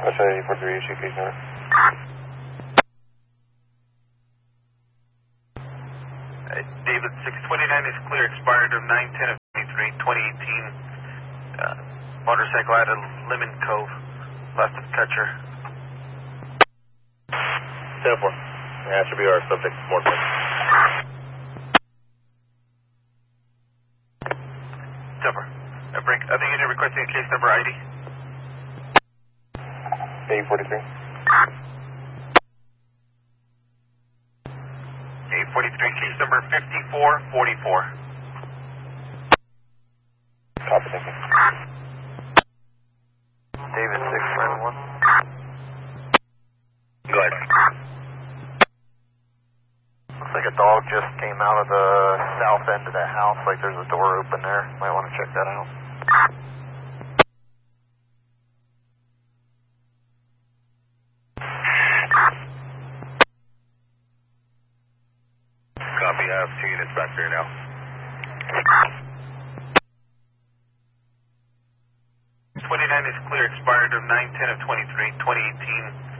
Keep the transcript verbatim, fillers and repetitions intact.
West side eight four three, issue case number. Uh, David, six twenty-nine is clear, expired of nine ten of twenty-three, twenty eighteen. Uh, motorcycle out of Lemon Cove, left of Cutcher. ten four. Yeah, that should be our subject, more than. Number. Uh, break. Other unit requesting a case number I D. eight forty-three. eight forty-three, case number fifty-four forty-four. Copy, thank you. David, six nine one. Go ahead. Looks like a dog just came out of the south end of that house, like there's a door open there. Might want to check that out. Copy, I have two units back there now. twenty-nine is clear, expired of nine ten of twenty-three, twenty eighteen.